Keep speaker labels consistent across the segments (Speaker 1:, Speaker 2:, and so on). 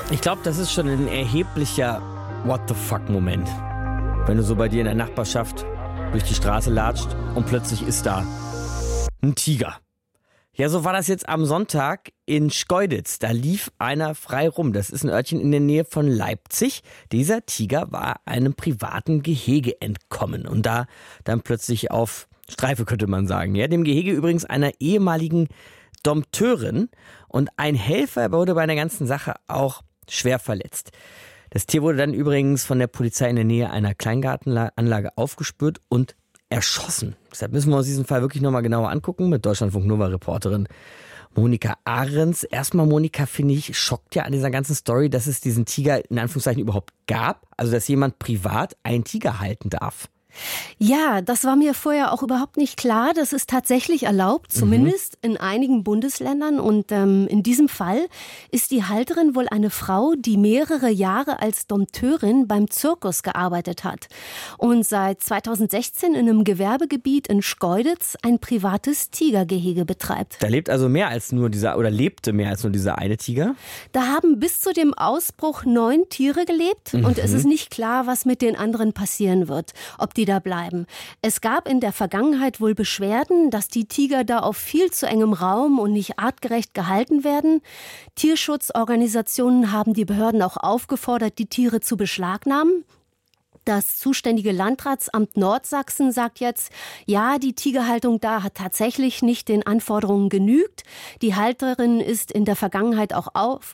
Speaker 1: Ich glaube, das ist schon ein erheblicher What-the-fuck-Moment. Wenn du so bei dir in der Nachbarschaft durch die Straße latscht und plötzlich ist da ein Tiger. Ja, so war das jetzt am Sonntag in Schkeuditz. Da lief einer frei rum. Das ist ein Örtchen in der Nähe von Leipzig. Dieser Tiger war einem privaten Gehege entkommen und da dann plötzlich auf Streife, könnte man sagen. Ja, dem Gehege übrigens einer ehemaligen Dompteurin, und ein Helfer wurde bei der ganzen Sache auch schwer verletzt. Das Tier wurde dann übrigens von der Polizei in der Nähe einer Kleingartenanlage aufgespürt und erschossen. Deshalb müssen wir uns diesen Fall wirklich nochmal genauer angucken mit Deutschlandfunk-Nova-Reporterin Monika Ahrens. Erstmal, Monika, finde ich, schockt ja an dieser ganzen Story, dass es diesen Tiger in Anführungszeichen überhaupt gab. Also, dass jemand privat einen Tiger halten darf.
Speaker 2: Ja, das war mir vorher auch überhaupt nicht klar. Das ist tatsächlich erlaubt, zumindest in einigen Bundesländern. Und in diesem Fall ist die Halterin wohl eine Frau, die mehrere Jahre als Dompteurin beim Zirkus gearbeitet hat und seit 2016 in einem Gewerbegebiet in Schkeuditz ein privates Tigergehege betreibt.
Speaker 1: Da lebt also mehr als nur lebte mehr als nur dieser eine Tiger?
Speaker 2: Da haben bis zu dem Ausbruch 9 Tiere gelebt und es ist nicht klar, was mit den anderen passieren wird, ob die da bleiben. Es gab in der Vergangenheit wohl Beschwerden, dass die Tiger da auf viel zu engem Raum und nicht artgerecht gehalten werden. Tierschutzorganisationen haben die Behörden auch aufgefordert, die Tiere zu beschlagnahmen. Das zuständige Landratsamt Nordsachsen sagt jetzt, ja, die Tigerhaltung da hat tatsächlich nicht den Anforderungen genügt. Die Halterin ist in der Vergangenheit auch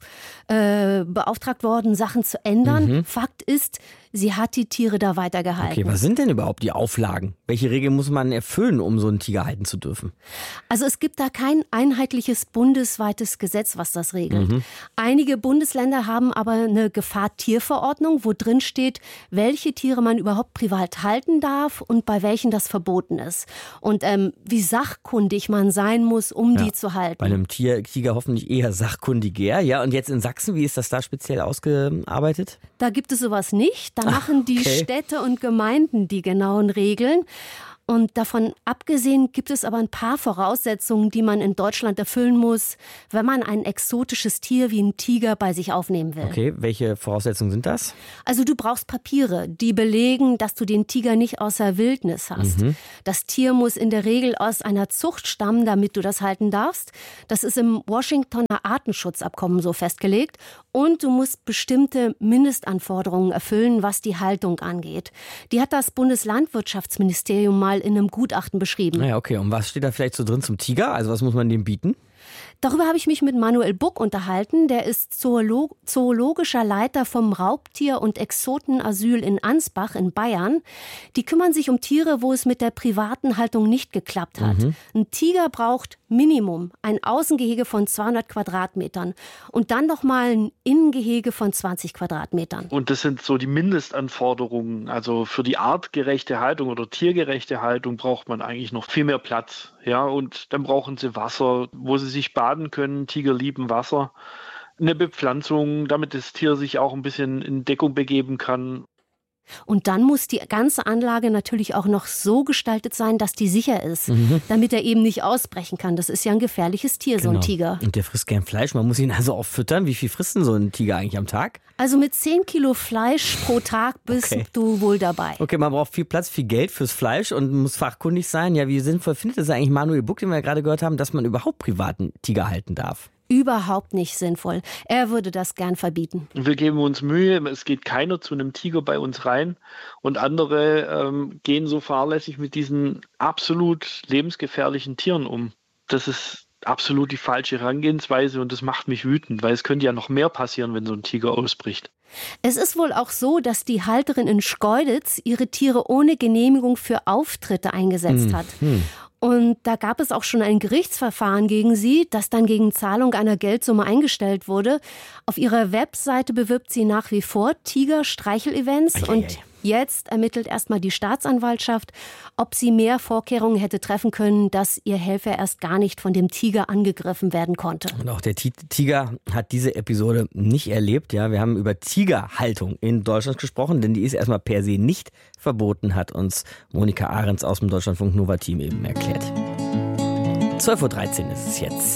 Speaker 2: beauftragt worden, Sachen zu ändern. Fakt ist, sie hat die Tiere da weitergehalten.
Speaker 1: Okay, was sind denn überhaupt die Auflagen? Welche Regeln muss man erfüllen, um so einen Tiger halten zu dürfen?
Speaker 2: Also es gibt da kein einheitliches bundesweites Gesetz, was das regelt. Einige Bundesländer haben aber eine Gefahr-Tier-Verordnung, wo drin steht, welche Tiere man überhaupt privat halten darf und bei welchen das verboten ist. Und wie sachkundig man sein muss, um die zu halten.
Speaker 1: Bei einem Tiger hoffentlich eher sachkundiger. Ja, und jetzt in Sachsen, wie ist das da speziell ausgearbeitet?
Speaker 2: Da gibt es sowas nicht. Da machen die Städte und Gemeinden die genauen Regeln. Und davon abgesehen gibt es aber ein paar Voraussetzungen, die man in Deutschland erfüllen muss, wenn man ein exotisches Tier wie ein Tiger bei sich aufnehmen will.
Speaker 1: Okay, welche Voraussetzungen sind das?
Speaker 2: Also du brauchst Papiere, die belegen, dass du den Tiger nicht aus der Wildnis hast. Das Tier muss in der Regel aus einer Zucht stammen, damit du das halten darfst. Das ist im Washingtoner Artenschutzabkommen so festgelegt. Und du musst bestimmte Mindestanforderungen erfüllen, was die Haltung angeht. Die hat das Bundeslandwirtschaftsministerium mal in einem Gutachten beschrieben.
Speaker 1: Naja, okay. Und was steht da vielleicht so drin zum Tiger? Also was muss man dem bieten?
Speaker 2: Darüber habe ich mich mit Manuel Buck unterhalten. Der ist zoologischer Leiter vom Raubtier- und Exotenasyl in Ansbach in Bayern. Die kümmern sich um Tiere, wo es mit der privaten Haltung nicht geklappt hat. Ein Tiger braucht Minimum ein Außengehege von 200 Quadratmetern und dann nochmal ein Innengehege von 20 Quadratmetern.
Speaker 3: Und das sind so die Mindestanforderungen. Also für die artgerechte Haltung oder tiergerechte Haltung braucht man eigentlich noch viel mehr Platz. Ja, und dann brauchen sie Wasser, wo sie sich baden können. Tiger lieben Wasser. Eine Bepflanzung, damit das Tier sich auch ein bisschen in Deckung begeben kann.
Speaker 2: Und dann muss die ganze Anlage natürlich auch noch so gestaltet sein, dass die sicher ist, damit er eben nicht ausbrechen kann. Das ist ja ein gefährliches Tier, so ein Tiger.
Speaker 1: Und der frisst gern Fleisch. Man muss ihn also auch füttern. Wie viel frisst denn so ein Tiger eigentlich am Tag?
Speaker 2: Also mit 10 Kilo Fleisch pro Tag bist du wohl dabei.
Speaker 1: Okay, man braucht viel Platz, viel Geld fürs Fleisch und muss fachkundig sein. Ja, wie sinnvoll findet es eigentlich Manuel Buck, den wir ja gerade gehört haben, dass man überhaupt privaten Tiger halten darf?
Speaker 2: Überhaupt nicht sinnvoll. Er würde das gern verbieten.
Speaker 3: Wir geben uns Mühe, es geht keiner zu einem Tiger bei uns rein und andere gehen so fahrlässig mit diesen absolut lebensgefährlichen Tieren um. Das ist absolut die falsche Herangehensweise und das macht mich wütend, weil es könnte ja noch mehr passieren, wenn so ein Tiger ausbricht.
Speaker 2: Es ist wohl auch so, dass die Halterin in Schkeuditz ihre Tiere ohne Genehmigung für Auftritte eingesetzt hat. Und da gab es auch schon ein Gerichtsverfahren gegen sie, das dann gegen Zahlung einer Geldsumme eingestellt wurde. Auf ihrer Webseite bewirbt sie nach wie vor Tiger-Streichel-Events und jetzt ermittelt erstmal die Staatsanwaltschaft, ob sie mehr Vorkehrungen hätte treffen können, dass ihr Helfer erst gar nicht von dem Tiger angegriffen werden konnte.
Speaker 1: Und auch der Tiger hat diese Episode nicht erlebt. Ja, wir haben über Tigerhaltung in Deutschland gesprochen, denn die ist erstmal per se nicht verboten, hat uns Monika Ahrens aus dem Deutschlandfunk Nova Team eben erklärt. 12:13 Uhr ist es jetzt.